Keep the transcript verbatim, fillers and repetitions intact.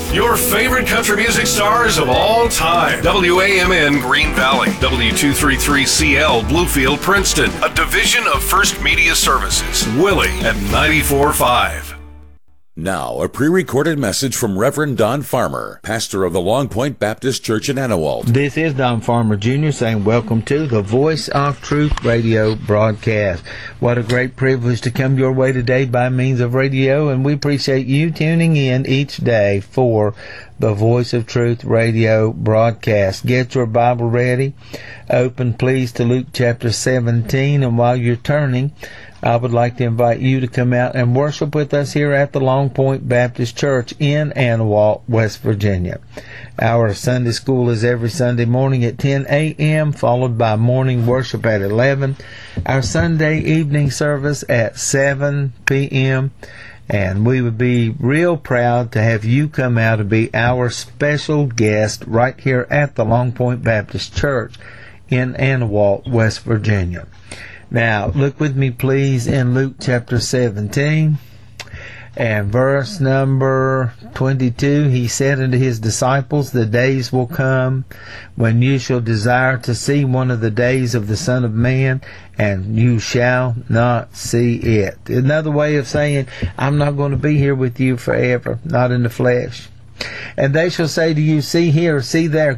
Your favorite country music stars of all time. W A M N Green Valley. W two thirty-three C L Bluefield, Princeton. A division of First Media Services. Willie at ninety-four point five. Now, a pre-recorded message from Reverend Don Farmer, pastor of the Long Point Baptist Church in Anawalt. This is Don Farmer Junior saying welcome to the Voice of Truth radio broadcast. What a great privilege to come your way today by means of radio, and we appreciate you tuning in each day for the Voice of Truth radio broadcast. Get your Bible ready. Open, please, to Luke chapter seventeen, and while you're turning, I would like to invite you to come out and worship with us here at the Long Point Baptist Church in Anawalt, West Virginia. Our Sunday school is every Sunday morning at ten a.m., followed by morning worship at eleven. Our Sunday evening service at seven p.m., and we would be real proud to have you come out and be our special guest right here at the Long Point Baptist Church in Anawalt, West Virginia. Now, look with me, please, in Luke chapter seventeen and verse number twenty-two. He said unto his disciples, the days will come when you shall desire to see one of the days of the Son of Man, and you shall not see it. Another way of saying, I'm not going to be here with you forever, not in the flesh. And they shall say to you, see here, see there,